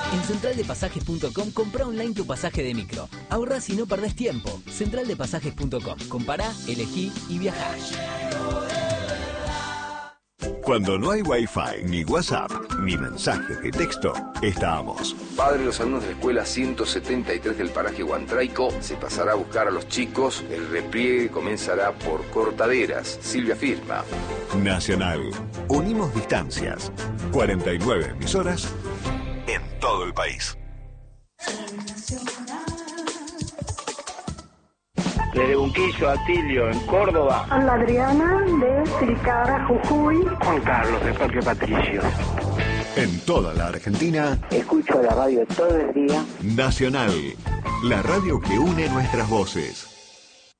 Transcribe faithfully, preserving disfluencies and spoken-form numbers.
En central de pasajes punto com comprá online tu pasaje de micro. Ahorrás y no perdés tiempo. central de pasajes punto com. Compará, elegí y viajá. Cuando no hay Wi-Fi, ni WhatsApp, ni mensajes de texto, estamos. Padre, los alumnos de la escuela ciento setenta y tres del paraje Huantraico se pasará a buscar a los chicos. El repliegue comenzará por Cortaderas. Silvia firma. Nacional. Unimos distancias. cuarenta y nueve emisoras en todo el país. Desde Unquillo, Atilio, en Córdoba. Ana Adriana, de Tilcara, Jujuy. Juan Carlos, de Parque Patricio. En toda la Argentina. Escucho la radio todo el día. Nacional. La radio que une nuestras voces.